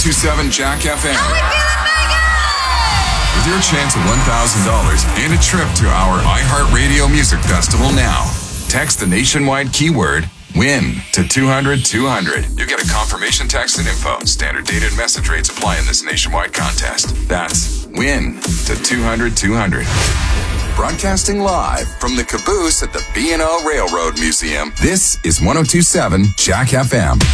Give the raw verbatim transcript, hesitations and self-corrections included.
two seven Jack F M. How we feeling, Vegas? With your chance at one thousand dollars and a trip to our iHeartRadio Music Festival now. Text the nationwide keyword WIN to two hundred two hundred. You get a confirmation text and info. Standard data and message rates apply in this nationwide contest. That's WIN to two hundred two hundred. Broadcasting live from the caboose at the B and O Railroad Museum. This is one oh two point seven Jack F M.